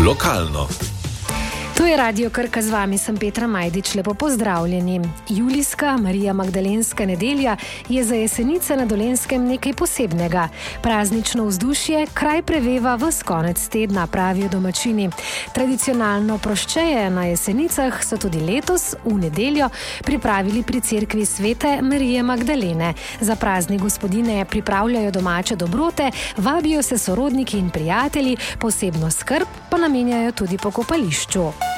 Lokalno. To je Radio Krka, z vami sem Petra Majdič, lepo pozdravljeni. Julijska Marija Magdalenska nedelja je za Jesenice na Dolenjskem nekaj posebnega. Praznično vzdušje kraj preveva ves konec tedna, pravijo domačini. Tradicionalno proščeje na Jesenicah so tudi letos v nedeljo pripravili pri cerkvi Svete Marije Magdalene. Za praznik gospodine pripravljajo domače dobrote, vabijo se sorodniki in prijatelji, posebno skrb pa namenjajo tudi pokopališču.